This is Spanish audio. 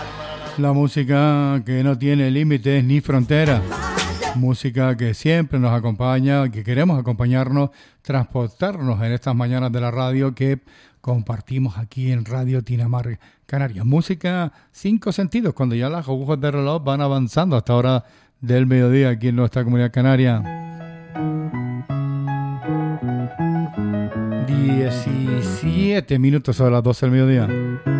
La música que no tiene límites ni fronteras. Música que siempre nos acompaña, que queremos acompañarnos, transportarnos en estas mañanas de la radio que compartimos aquí en Radio Tinamar Canarias. Música 5 sentidos, cuando ya las agujas de reloj van avanzando hasta hora del mediodía aquí en nuestra comunidad canaria. 17 minutos sobre las 12 del mediodía.